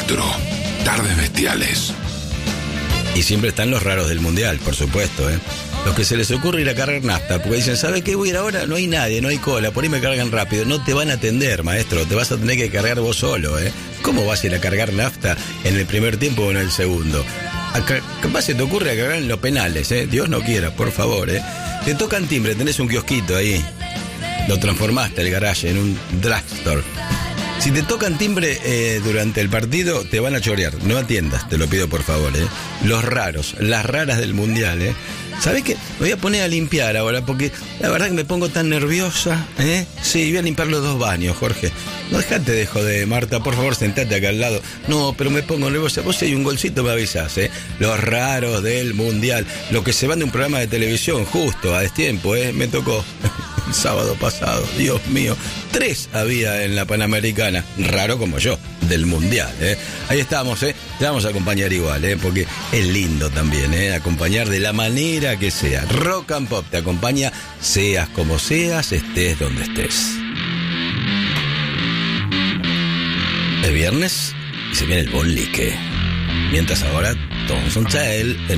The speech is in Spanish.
Maestro. Tardes bestiales. Y siempre están los raros del mundial, por supuesto, ¿eh? Los que se les ocurre ir a cargar nafta, porque dicen, ¿sabe qué? Voy a ir ahora, no hay nadie, no hay cola, por ahí me cargan rápido. No te van a atender, maestro, te vas a tener que cargar vos solo, ¿eh? ¿Cómo vas a ir a cargar nafta en el primer tiempo o en el segundo? Capaz se te ocurre a cargar en los penales, ¿eh? Dios no quiera, por favor, ¿eh? Te tocan timbre, tenés un kiosquito ahí. Lo transformaste el garaje en un drugstore. Si te tocan timbre durante el partido, te van a chorear. No atiendas, te lo pido por favor, ¿eh? Los raros, las raras del mundial, ¿eh? ¿Sabés qué? Me voy a poner a limpiar ahora porque la verdad que me pongo tan nerviosa, ¿eh? Sí, voy a limpiar los 2 baños, Jorge. No, dejate de joder, Marta, por favor, sentate acá al lado. No, pero me pongo nerviosa. Vos si hay un golcito me avisás, ¿eh? Los raros del mundial. Los que se van de un programa de televisión justo, a destiempo, ¿eh? Me tocó el sábado pasado, Dios mío. 3 había en la Panamericana. Raro como yo, del mundial, ¿eh? Ahí estamos, ¿eh? Te vamos a acompañar igual, ¿eh? Porque es lindo también, ¿eh? Acompañar de la manera que sea. Rock and Pop te acompaña, seas como seas, estés donde estés. Es viernes y se viene el bonlique. Mientras ahora, Thompson Child